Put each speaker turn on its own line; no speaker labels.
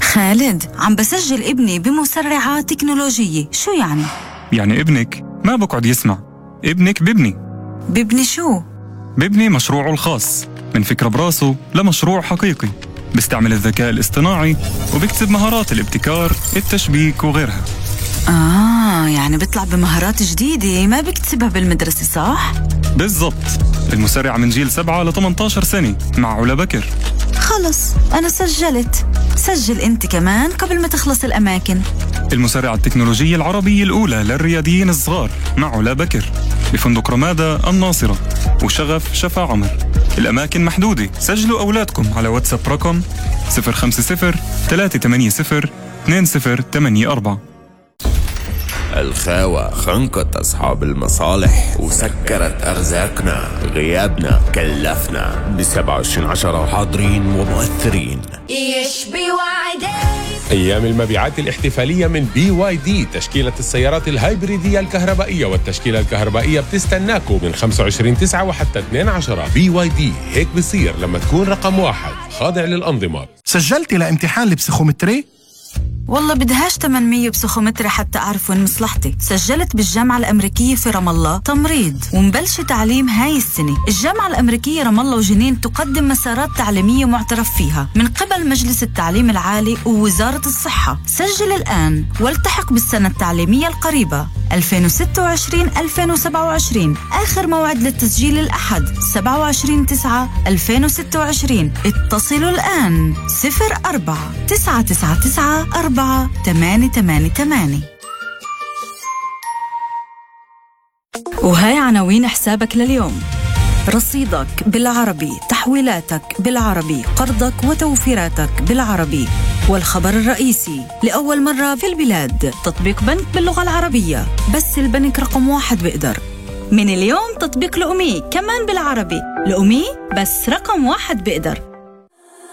خالد، عم بسجل ابني بمسرعة تكنولوجية. شو يعني؟
يعني ابنك ما بقعد يسمع، ابنك
ببني شو؟
ببني مشروعه الخاص، من فكرة براسه لمشروع حقيقي. بيستعمل الذكاء الاصطناعي وبيكتسب مهارات الابتكار، التشبيك وغيرها.
يعني بيطلع بمهارات جديدة ما بيكتسبها بالمدرسة، صح؟
بالضبط. المسرعة من جيل 7 ل 18 سنة مع علا بكر.
خلص، أنا سجلت. سجل أنت كمان قبل ما تخلص الأماكن.
المسرعة التكنولوجية العربية الأولى للرياديين الصغار مع علا بكر بفندق رمادة الناصرة وشغف شفا عمر. الأماكن محدودة. سجلوا أولادكم على واتساب رقم 050 380 2084.
الخاوة خنقت أصحاب المصالح وسكرت أرزاقنا. غيابنا كلفنا. ب27/10 حاضرين ومؤثرين.
أيام المبيعات الاحتفالية من BYD، تشكيلة السيارات الهايبريدية الكهربائية والتشكيلة الكهربائية بتستناكم من 25/9 وحتى 2/10. BYD، هيك بصير لما تكون رقم 1 خاضع للأنظمة.
سجلتي لامتحان البسيخومتري؟
والله بدهاش 800 بسيخومتري حتى أعرف وين مصلحتي. سجلت بالجامعة الأمريكية في رام الله تمريض ومبلش تعليم هاي السنة. الجامعة الأمريكية رام الله وجنين تقدم مسارات تعليمية معترف فيها من قبل مجلس التعليم العالي ووزارة الصحة. سجل الآن والتحق بالسنة التعليمية القريبة 2026-2027. آخر موعد للتسجيل الأحد 27/9/2026. اتصلوا الآن 04-999-4888. وهاي عناوين حسابك لليوم. رصيدك بالعربي، تحويلاتك بالعربي، قرضك وتوفيراتك بالعربي. والخبر الرئيسي: لأول مرة في البلاد تطبيق بنك باللغة العربية، بس البنك رقم 1 بيقدر. من اليوم تطبيق لأمي كمان بالعربي. لأمي بس رقم 1 بيقدر.